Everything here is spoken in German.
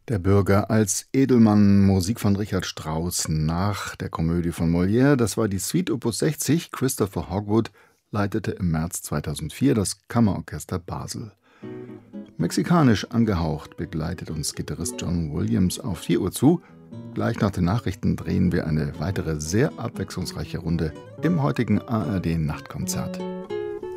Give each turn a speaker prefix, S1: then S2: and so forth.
S1: Der Bürger als Edelmann, Musik von Richard Strauss nach der Komödie von Molière. Das war die Suite Opus 60. Christopher Hogwood leitete im März 2004 das Kammerorchester Basel. Mexikanisch angehaucht begleitet uns Gitarrist John Williams auf 4 Uhr zu. Gleich nach den Nachrichten drehen wir eine weitere sehr abwechslungsreiche Runde im heutigen ARD-Nachtkonzert.